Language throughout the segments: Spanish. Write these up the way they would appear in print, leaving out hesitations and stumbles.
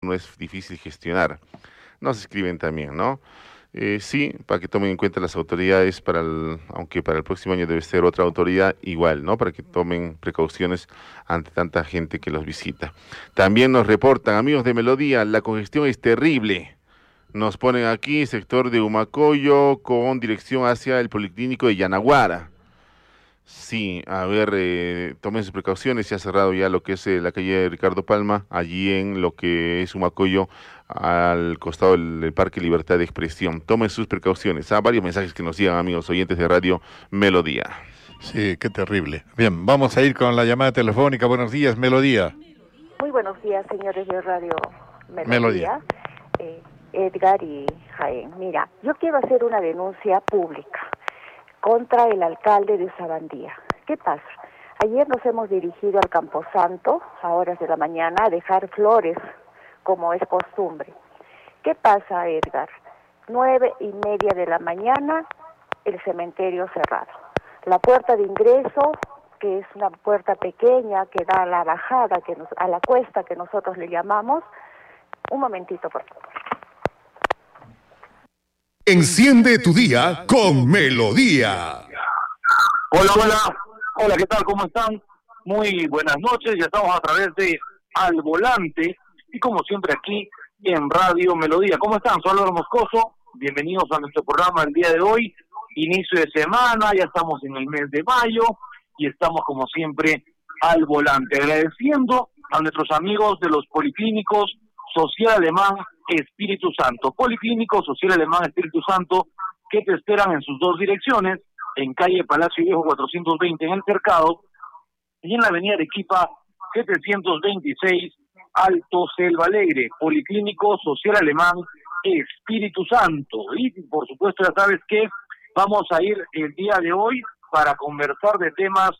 no es difícil gestionar. Nos escriben también, ¿no? Sí, para que tomen en cuenta las autoridades, aunque para el próximo año debe ser otra autoridad igual, ¿no? Para que tomen precauciones ante tanta gente que los visita. También nos reportan, amigos de Melodía, la congestión es terrible. Nos ponen aquí sector de Humacoyo con dirección hacia el Policlínico de Yanaguara. Sí, a ver, tomen sus precauciones. Se ha cerrado ya lo que es la calle Ricardo Palma, allí en lo que es Humacoyo, al costado del Parque Libertad de Expresión. Tomen sus precauciones. Varios mensajes que nos llegan, amigos oyentes de Radio Melodía. Sí, qué terrible. Bien, vamos a ir con la llamada telefónica. Buenos días, Melodía. Muy buenos días, señores de Radio Melodía. Edgar y Jaén. Mira, yo quiero hacer una denuncia pública contra el alcalde de Sabandía. ¿Qué pasa? Ayer nos hemos dirigido al Camposanto, a horas de la mañana, a dejar flores, como es costumbre. ¿Qué pasa, Edgar? 9:30 de la mañana, el cementerio cerrado. La puerta de ingreso, que es una puerta pequeña que da a la bajada, a la cuesta que nosotros le llamamos. Un momentito, por favor. Enciende tu día con Melodía. Hola, ¿qué tal? ¿Cómo están? Muy buenas noches, ya estamos a través de Al Volante y como siempre aquí en Radio Melodía. ¿Cómo están? Soy Álvaro Moscoso, bienvenidos a nuestro programa el día de hoy, inicio de semana, ya estamos en el mes de mayo y estamos como siempre al volante, agradeciendo a nuestros amigos de los policlínicos Social Alemán Espíritu Santo, Policlínico Social Alemán Espíritu Santo, que te esperan en sus dos direcciones, en calle Palacio Viejo 420 en el Cercado y en la avenida Arequipa 726 Alto Selva Alegre. Policlínico Social Alemán Espíritu Santo. Y por supuesto ya sabes que vamos a ir el día de hoy para conversar de temas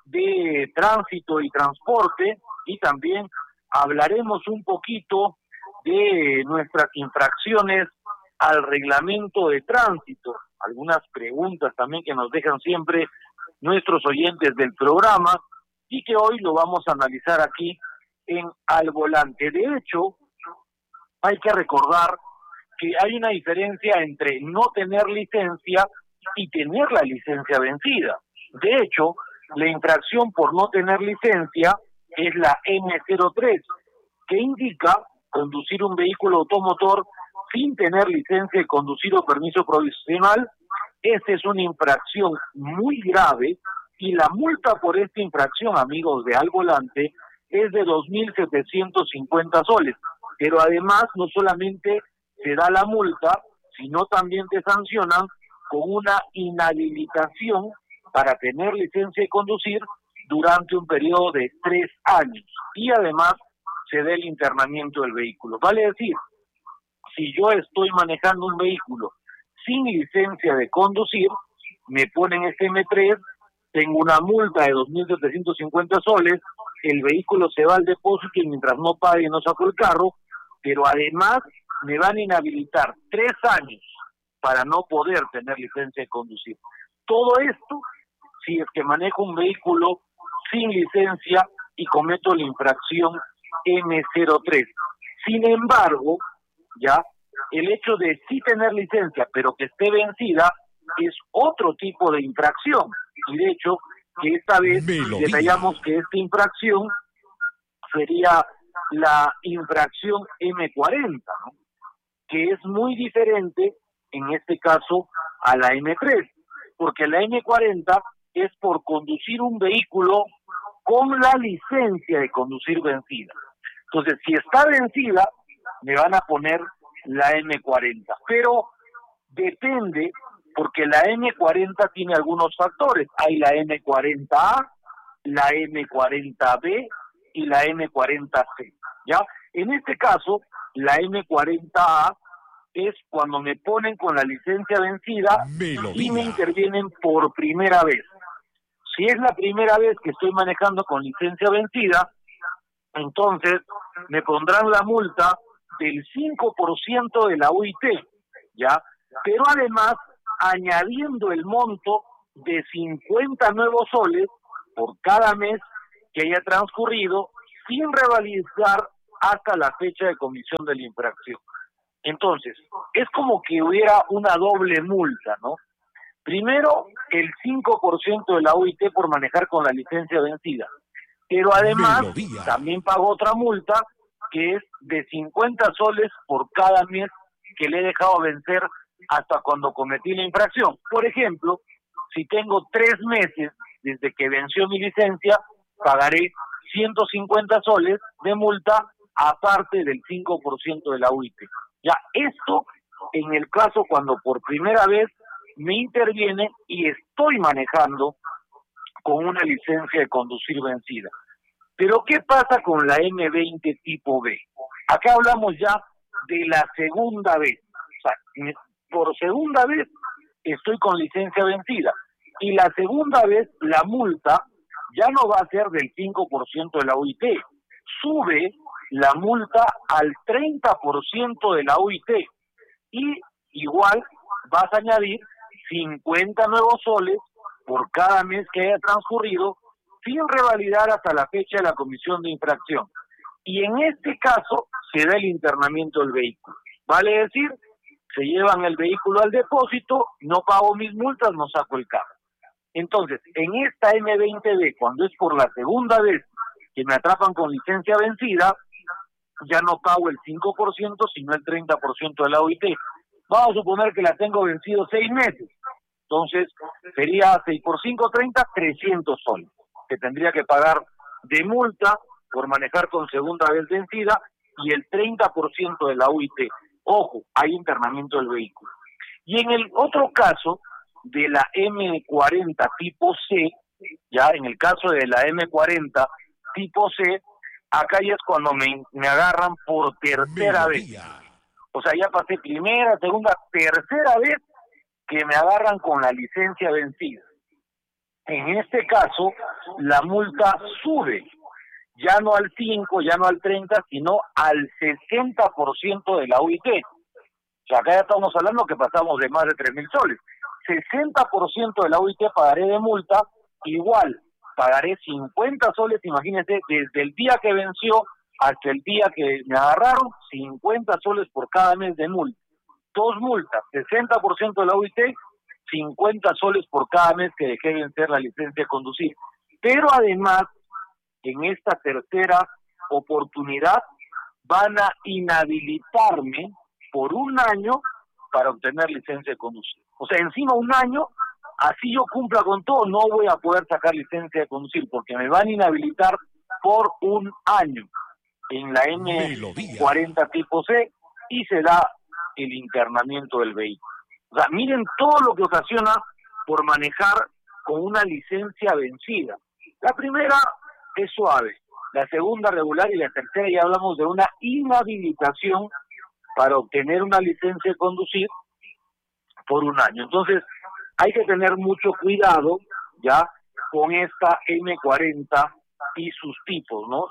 de tránsito y transporte y también hablaremos un poquito de nuestras infracciones al reglamento de tránsito, algunas preguntas también que nos dejan siempre nuestros oyentes del programa y que hoy lo vamos a analizar aquí en Al Volante. De hecho, hay que recordar que hay una diferencia entre no tener licencia y tener la licencia vencida. De hecho, la infracción por no tener licencia es la M03, que indica conducir un vehículo automotor sin tener licencia de conducir o permiso provisional. Esta es una infracción muy grave y la multa por esta infracción, amigos de Al Volante, es de 2.750 soles. Pero además no solamente se da la multa, sino también te sancionan con una inhabilitación para tener licencia de conducir durante un periodo de 3 años. Y además se da el internamiento del vehículo. Vale decir, si yo estoy manejando un vehículo sin licencia de conducir, me ponen este M3, tengo una multa de 2.750 soles, el vehículo se va al depósito y mientras no pague no saco el carro, pero además me van a inhabilitar 3 años para no poder tener licencia de conducir. Todo esto, si es que manejo un vehículo sin licencia y cometo la infracción M03. Sin embargo, ya el hecho de sí tener licencia, pero que esté vencida, es otro tipo de infracción. Y de hecho, que esta vez detallamos que esta infracción sería la infracción M40, ¿no? Que es muy diferente, en este caso, a la M3, porque la M40 es por conducir un vehículo con la licencia de conducir vencida. Entonces, si está vencida, me van a poner la M40, pero depende, porque la M40 tiene algunos factores. Hay la M40A, la M40B y la M40C, ¿ya? En este caso, la M40A es cuando me ponen con la licencia vencida y me intervienen por primera vez. Si es la primera vez que estoy manejando con licencia vencida, entonces me pondrán la multa del 5% de la UIT, ¿ya? Pero además, añadiendo el monto de 50 nuevos soles por cada mes que haya transcurrido, sin revalidar hasta la fecha de comisión de la infracción. Entonces, es como que hubiera una doble multa, ¿no? Primero, el 5% de la OIT por manejar con la licencia vencida, pero además también pagó otra multa que es de 50 soles por cada mes que le he dejado vencer hasta cuando cometí la infracción. Por ejemplo, si tengo 3 meses desde que venció mi licencia, pagaré 150 soles de multa aparte del 5% de la UIT. Ya, esto en el caso cuando por primera vez me interviene y estoy manejando con una licencia de conducir vencida. Pero ¿qué pasa con la M20 tipo B? Acá hablamos ya de la segunda vez. O sea, por segunda vez estoy con licencia vencida. Y la segunda vez la multa ya no va a ser del 5% de la OIT. Sube la multa al 30% de la OIT. Y igual vas a añadir 50 nuevos soles por cada mes que haya transcurrido sin revalidar hasta la fecha de la comisión de infracción. Y en este caso se da el internamiento del vehículo. Vale decir, se llevan el vehículo al depósito, no pago mis multas, no saco el carro. Entonces, en esta M20B, cuando es por la segunda vez que me atrapan con licencia vencida, ya no pago el 5%, sino el 30% de la OIT. Vamos a suponer que la tengo vencido 6 meses. Entonces, sería 6 por 5, 30, 300 soles, que tendría que pagar de multa por manejar con segunda vez vencida y el 30% de la UIT. Ojo, hay internamiento del vehículo. Y en el otro caso, de la M40 tipo C, ya en el caso de la M40 tipo C, acá ya es cuando me agarran por tercera vez. O sea, ya pasé primera, segunda, tercera vez que me agarran con la licencia vencida. En este caso, la multa sube, ya no al 5, ya no al 30, sino al 60% de la UIT. O sea, acá ya estamos hablando que pasamos de más de 3.000 soles. 60% de la UIT pagaré de multa, igual, pagaré 50 soles, imagínense, desde el día que venció hasta el día que me agarraron, 50 soles por cada mes de multa. 2 multas, 60% de la UIT, 50 soles por cada mes que dejé vencer la licencia de conducir. Pero además, en esta tercera oportunidad, van a inhabilitarme por 1 año para obtener licencia de conducir. O sea, encima 1 año, así yo cumpla con todo, no voy a poder sacar licencia de conducir, porque me van a inhabilitar por 1 año en la M40 tipo C y se da el internamiento del vehículo. O sea, miren todo lo que ocasiona por manejar con una licencia vencida. La primera es suave, la segunda regular y la tercera ya hablamos de una inhabilitación para obtener una licencia de conducir por 1 año. Entonces, hay que tener mucho cuidado ya con esta M40 y sus tipos, ¿no?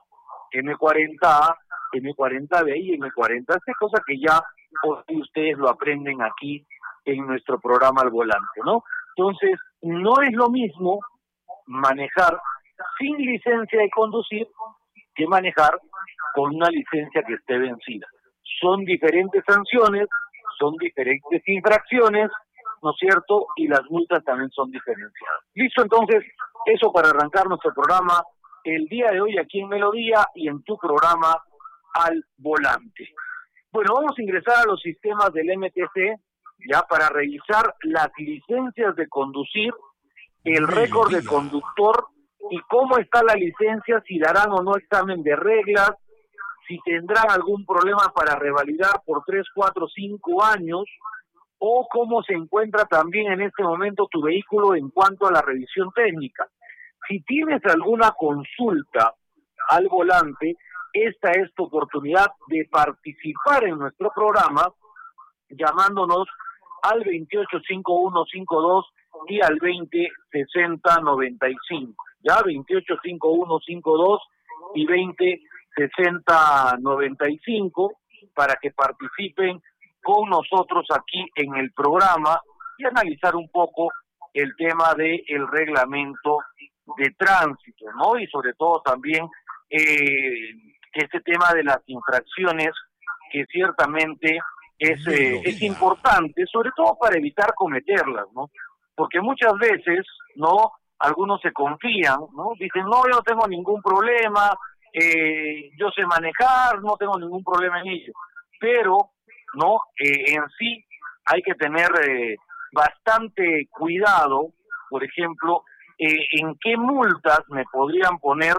M40A, M40B y M40C, cosa que ya ustedes lo aprenden aquí en nuestro programa Al Volante, ¿no? Entonces, no es lo mismo manejar sin licencia de conducir que manejar con una licencia que esté vencida. Son diferentes sanciones, son diferentes infracciones, ¿no es cierto? Y las multas también son diferenciadas. Listo, entonces, eso para arrancar nuestro programa el día de hoy aquí en Melodía y en tu programa Al Volante. Bueno, vamos a ingresar a los sistemas del MTC ya para revisar las licencias de conducir, el récord de conductor y cómo está la licencia, si darán o no examen de reglas, si tendrán algún problema para revalidar por 3, 4, 5 años, o cómo se encuentra también en este momento tu vehículo en cuanto a la revisión técnica. Si tienes alguna consulta al volante, esta es tu oportunidad de participar en nuestro programa llamándonos al 285152 y al 206095. Ya, 285152 y 206095 para que participen con nosotros aquí en el programa y analizar un poco el tema del reglamento de tránsito, ¿no? Y sobre todo también este tema de las infracciones, que ciertamente es importante, sobre todo para evitar cometerlas, ¿no? Porque muchas veces, ¿no?, algunos se confían, ¿no? Dicen, no, yo no tengo ningún problema, yo sé manejar, no tengo ningún problema en ello. Pero, ¿no?, en sí hay que tener bastante cuidado, por ejemplo, en qué multas me podrían poner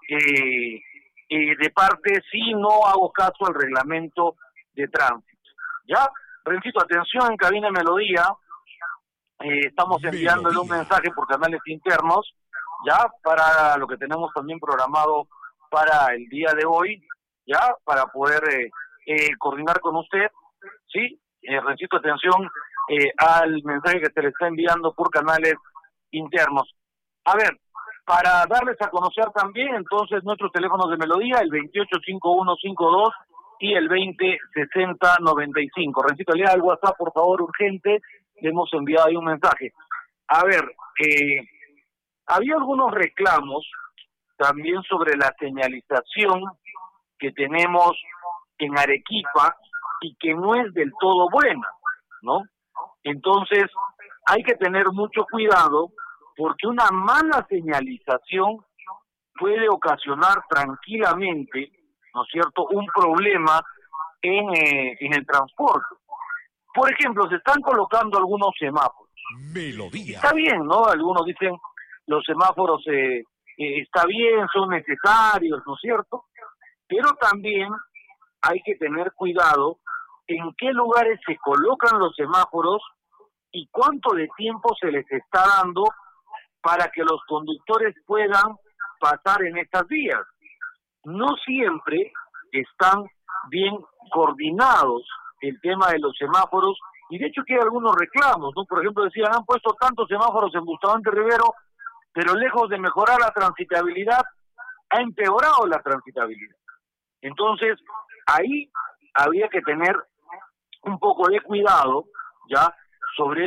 de parte si no hago caso al reglamento de tránsito. ¿Ya? Rencito, atención, en cabina Melodía, estamos enviándole un mensaje por canales internos, ya, para lo que tenemos también programado para el día de hoy, ya, para poder coordinar con usted, ¿sí? Rencito, atención al mensaje que se le está enviando por canales internos. A ver, para darles a conocer también, entonces, nuestros teléfonos de Melodía, el 285152 y el 206095. Rencito, lea al WhatsApp, por favor, urgente, le hemos enviado ahí un mensaje. A ver, había algunos reclamos también sobre la señalización que tenemos en Arequipa y que no es del todo buena, ¿no? Entonces, hay que tener mucho cuidado porque una mala señalización puede ocasionar tranquilamente, ¿no es cierto?, un problema en el transporte. Por ejemplo, se están colocando algunos semáforos. Melodía. Está bien, ¿no? Algunos dicen los semáforos está bien, son necesarios, ¿no es cierto? Pero también hay que tener cuidado en qué lugares se colocan los semáforos y cuánto de tiempo se les está dando para que los conductores puedan pasar en estas vías. No siempre están bien coordinados el tema de los semáforos, y de hecho que hay algunos reclamos, ¿no? Por ejemplo, decían, han puesto tantos semáforos en Bustamante Rivero, pero lejos de mejorar la transitabilidad, ha empeorado la transitabilidad. Entonces, ahí había que tener un poco de cuidado, ya, sobre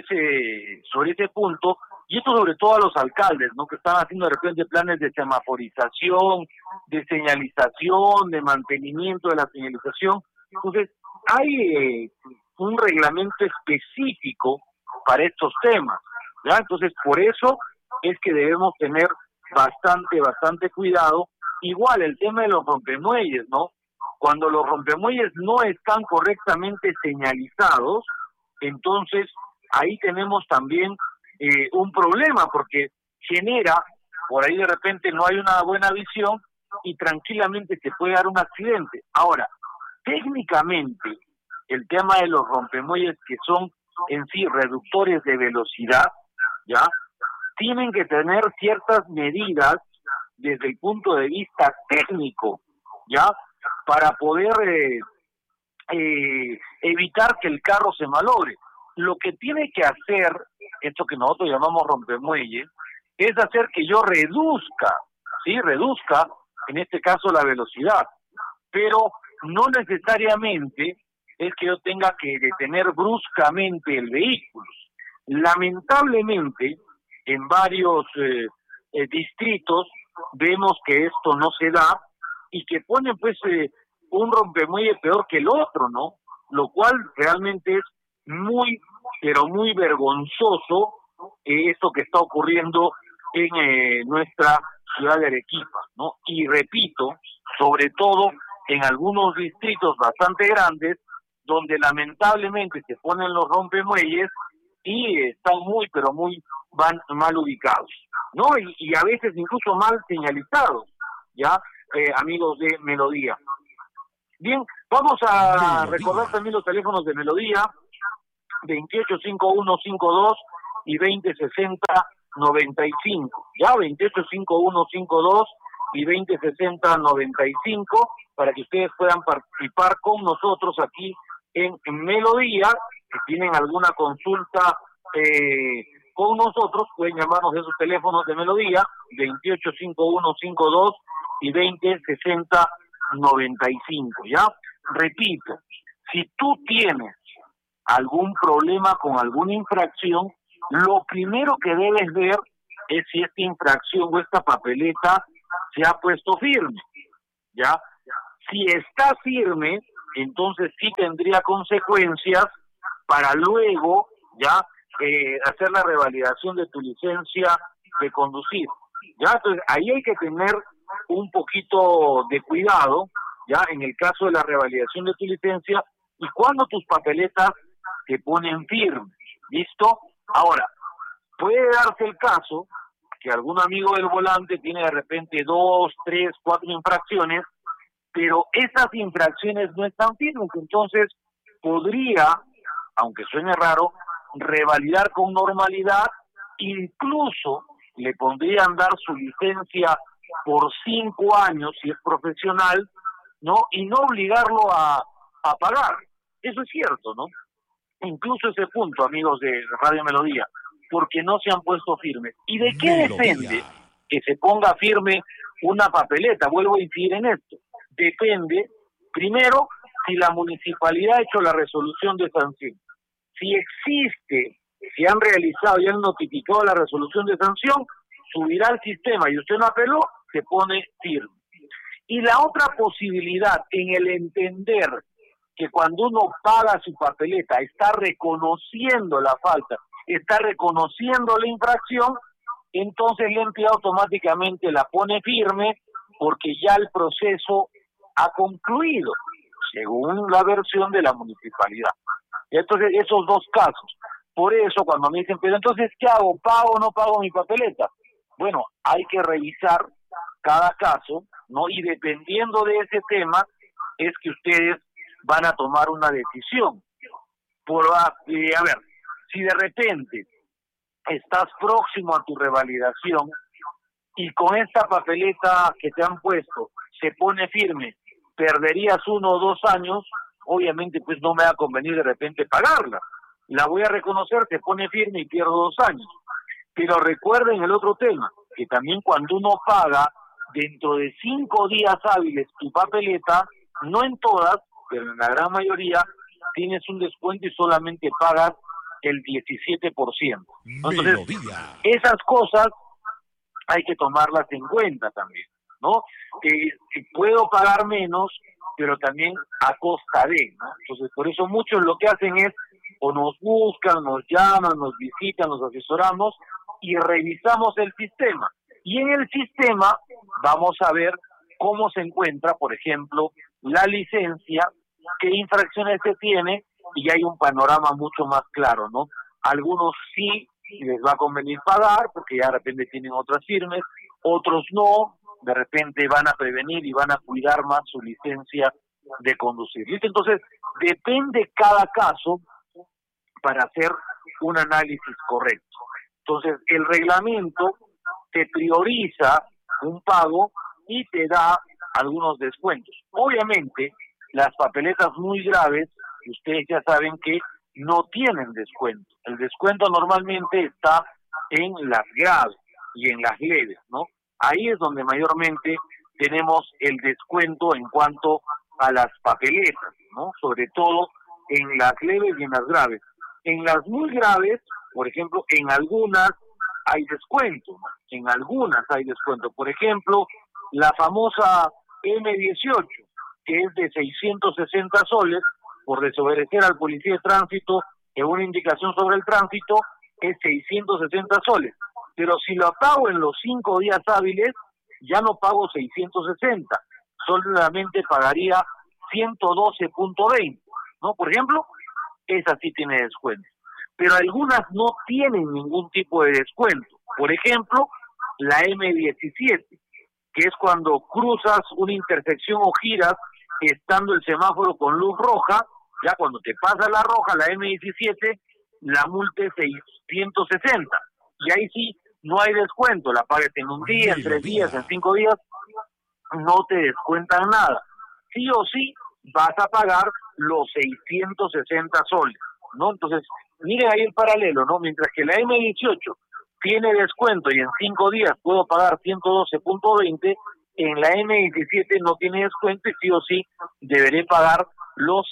ese punto, y esto sobre todo a los alcaldes, ¿no?, que están haciendo de repente planes de semaforización, de señalización, de mantenimiento de la señalización. Entonces, hay un reglamento específico para estos temas, ¿ya? Entonces, por eso es que debemos tener bastante cuidado. Igual el tema de los rompemuelles, ¿no? Cuando los rompemuelles no están correctamente señalizados, entonces ahí tenemos también un problema, porque genera, por ahí de repente no hay una buena visión y tranquilamente se puede dar un accidente. Ahora, técnicamente, el tema de los rompemuelles, que son en sí reductores de velocidad, ¿ya?, tienen que tener ciertas medidas desde el punto de vista técnico, ¿ya?, para poder evitar que el carro se malogre. Lo que tiene que hacer, esto que nosotros llamamos rompemuelle, es hacer que yo reduzca, en este caso la velocidad, pero no necesariamente es que yo tenga que detener bruscamente el vehículo. Lamentablemente, en varios distritos vemos que esto no se da y que ponen pues un rompemuelle peor que el otro, ¿no? Lo cual realmente es muy, pero muy vergonzoso esto que está ocurriendo en nuestra ciudad de Arequipa, ¿no? Y repito, sobre todo en algunos distritos bastante grandes, donde lamentablemente se ponen los rompemuelles y están muy, pero muy mal ubicados, ¿no? Y a veces incluso mal señalizados, ¿ya? Amigos de Melodía. Bien, vamos a recordar también los teléfonos de Melodía, 285152 y 206095, ¿ya? 285152 y 206095, para que ustedes puedan participar con nosotros aquí en Melodía. Si tienen alguna consulta con nosotros, pueden llamarnos de esos teléfonos de Melodía, 285152 y 206095, ¿ya? Repito, si tú tienes algún problema con alguna infracción, lo primero que debes ver es si esta infracción o esta papeleta se ha puesto firme, ¿ya? Si está firme, entonces sí tendría consecuencias para luego ya hacer la revalidación de tu licencia de conducir. Ya, entonces ahí hay que tener un poquito de cuidado, ya en el caso de la revalidación de tu licencia y cuando tus papeletas te ponen firme. ¿Listo? Ahora, puede darse el caso que algún amigo del volante tiene de repente 2, 3, 4 infracciones, pero esas infracciones no están firmes, entonces podría, aunque suene raro, revalidar con normalidad, incluso le podrían dar su licencia por 5 años si es profesional, ¿no? Y no obligarlo a pagar. Eso es cierto, ¿no? Incluso ese punto, amigos de Radio Melodía, porque no se han puesto firmes. ¿Y de qué depende que se ponga firme una papeleta? Vuelvo a incidir en esto. Depende, primero, si la municipalidad ha hecho la resolución de sanción. Si existe, si han realizado y han notificado la resolución de sanción, subirá al sistema y usted no apeló, se pone firme. Y la otra posibilidad, en el entender que cuando uno paga su papeleta, está reconociendo la falta, está reconociendo la infracción, entonces la entidad automáticamente la pone firme porque ya el proceso ha concluido, según la versión de la municipalidad. Entonces, esos dos casos. Por eso, cuando me dicen, pero entonces, ¿qué hago? ¿Pago o no pago mi papeleta? Bueno, hay que revisar cada caso, ¿no? Y dependiendo de ese tema, es que ustedes van a tomar una decisión. A ver, si de repente estás próximo a tu revalidación y con esta papeleta que te han puesto se pone firme, perderías 1 o 2 años, obviamente pues no me va a convenir de repente pagarla. La voy a reconocer, se pone firme y pierdo 2 años. Pero recuerden el otro tema, que también cuando uno paga dentro de 5 días hábiles tu papeleta, no en todas, pero en la gran mayoría, tienes un descuento y solamente pagas el 17%. Entonces, esas cosas hay que tomarlas en cuenta también, ¿no? Puedo pagar menos, pero también a costa de, ¿no? Entonces, por eso muchos lo que hacen es, o nos buscan, nos llaman, nos visitan, nos asesoramos y revisamos el sistema. Y en el sistema vamos a ver cómo se encuentra, por ejemplo, la licencia, qué infracciones se tiene, y hay un panorama mucho más claro, ¿no? Algunos sí les va a convenir pagar, porque ya de repente tienen otras firmes, otros no, de repente van a prevenir y van a cuidar más su licencia de conducir. ¿Listo? Entonces, depende cada caso para hacer un análisis correcto. Entonces, el reglamento te prioriza un pago y te da algunos descuentos. Obviamente, las papeletas muy graves, ustedes ya saben que no tienen descuento. El descuento normalmente está en las graves y en las leves, ¿no? Ahí es donde mayormente tenemos el descuento en cuanto a las papeletas, ¿no? Sobre todo en las leves y en las graves. En las muy graves, por ejemplo, en algunas hay descuento, ¿no? En algunas hay descuento. Por ejemplo, la famosa M18, que es de 660 soles, por desobedecer al policía de tránsito en una indicación sobre el tránsito, es 660 soles. Pero si lo pago en los 5 días hábiles, ya no pago 660, solamente pagaría 112.20, ¿no? Por ejemplo, esa sí tiene descuento. Pero algunas no tienen ningún tipo de descuento. Por ejemplo, la M17, que es cuando cruzas una intersección o giras estando el semáforo con luz roja, ya cuando te pasa la roja, la M17, la multa es 660. Y ahí sí, no hay descuento, la pagues en un día, en 3 días, en 5 días, no te descuentan nada. Sí o sí vas a pagar los 660 soles, ¿no? Entonces, miren ahí el paralelo, ¿no? Mientras que la M18 tiene descuento y en 5 días puedo pagar 112.20, en la M17 no tiene descuento y sí o sí deberé pagar los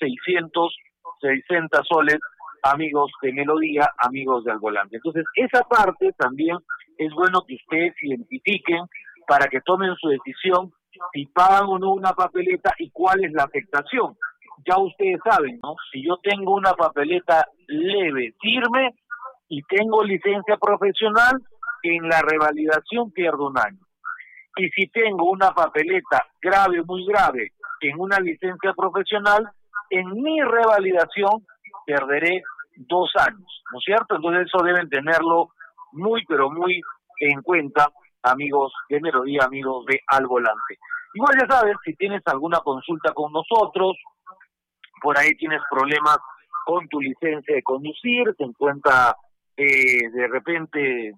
660 soles, amigos de Melodía, amigos del volante. Entonces, esa parte también es bueno que ustedes identifiquen para que tomen su decisión si pagan o no una papeleta y cuál es la afectación. Ya ustedes saben, ¿no? Si yo tengo una papeleta leve, firme, y tengo licencia profesional, en la revalidación pierdo 1 año. Y si tengo una papeleta grave, muy grave, en una licencia profesional, en mi revalidación perderé 2 años, ¿no es cierto? Entonces eso deben tenerlo muy, pero muy en cuenta, amigos de Melodía, amigos de Al Volante. Igual ya sabes, si tienes alguna consulta con nosotros, por ahí tienes problemas con tu licencia de conducir, se encuentra de repente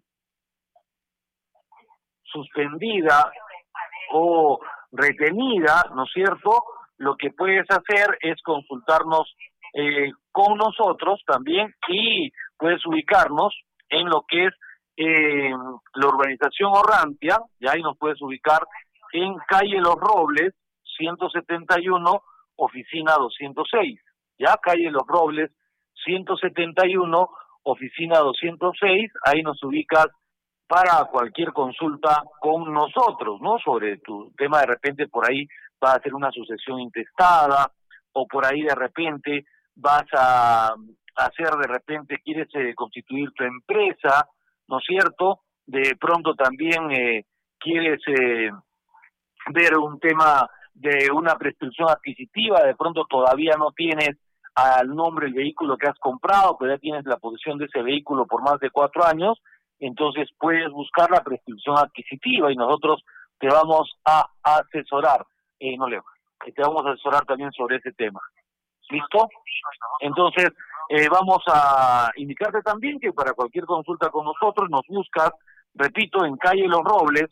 suspendida o retenida, ¿no es cierto? Lo que puedes hacer es consultarnos con nosotros también y puedes ubicarnos en lo que es la urbanización Orrantia, y ahí nos puedes ubicar en calle Los Robles, 171, oficina 206, ya calle Los Robles, 171, oficina 206, ahí nos ubicas para cualquier consulta con nosotros, ¿no? Sobre tu tema, de repente por ahí vas a hacer una sucesión intestada, o por ahí de repente vas a hacer, de repente quieres constituir tu empresa, ¿no es cierto? De pronto también quieres ver un tema de una prescripción adquisitiva, de pronto todavía no tienes al nombre el vehículo que has comprado, pero ya tienes la posesión de ese vehículo por más de 4 años, entonces puedes buscar la prescripción adquisitiva y nosotros te vamos a asesorar, te vamos a asesorar también sobre ese tema. ¿Listo? Entonces, vamos a indicarte también que para cualquier consulta con nosotros nos buscas, repito, en calle Los Robles,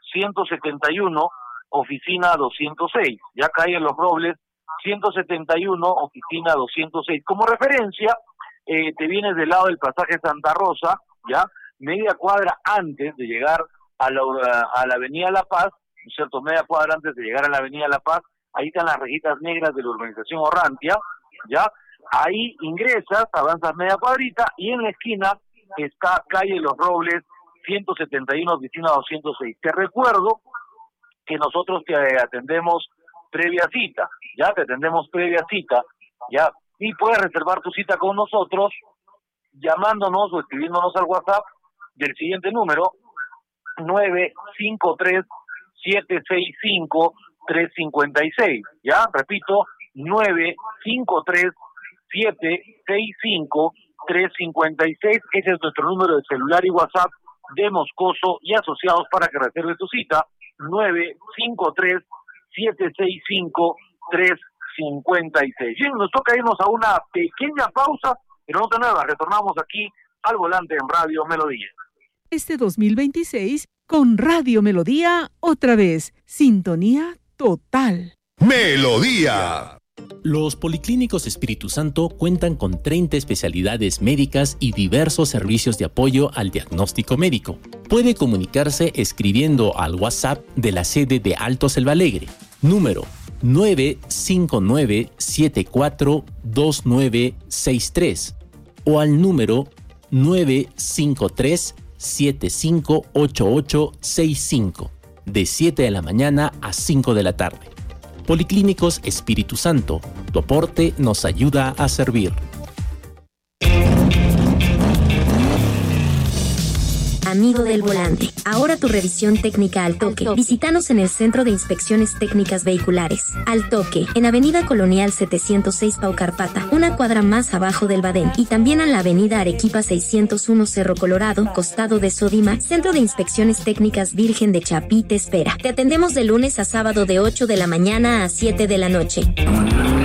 171, oficina 206. Ya calle Los Robles, 171, oficina 206. Como referencia, te vienes del lado del pasaje Santa Rosa, ya, media cuadra antes de llegar a la avenida La Paz, ¿no es cierto? Media cuadra antes de llegar a la avenida La Paz, ahí están las rejitas negras de la urbanización Orrantia, ya, ahí ingresas, avanzas media cuadrita, y en la esquina está calle Los Robles, 171, oficina 206. Te recuerdo que nosotros te atendemos previa cita, ya, te atendemos previa cita, ya, y puedes reservar tu cita con nosotros llamándonos o escribiéndonos al WhatsApp del siguiente número, 953-765-356, ya, repito, 953-765-356, ese es nuestro número de celular y WhatsApp de Moscoso y Asociados para que reserve tu cita, 953-765-356. Bien, nos toca irnos a una pequeña pausa, pero no te muevas, retornamos aquí al volante en Radio Melodía. Este 2026 con Radio Melodía otra vez, sintonía total. Melodía. Los Policlínicos Espíritu Santo cuentan con 30 especialidades médicas y diversos servicios de apoyo al diagnóstico médico. Puede comunicarse escribiendo al WhatsApp de la sede de Alto Selva Alegre, número 959-742963 o al número 953-758865 de 7 de la mañana a 5 de la tarde. Policlínicos Espíritu Santo, tu aporte nos ayuda a servir. Amigo del volante, ahora tu revisión técnica al toque. Visítanos en el Centro de Inspecciones Técnicas Vehiculares, Al Toque, en Avenida Colonial 706 Paucarpata, una cuadra más abajo del Badén, y también en la Avenida Arequipa 601 Cerro Colorado, costado de Sodima. Centro de Inspecciones Técnicas Virgen de Chapí te espera. Te atendemos de lunes a sábado de 8 de la mañana a 7 de la noche.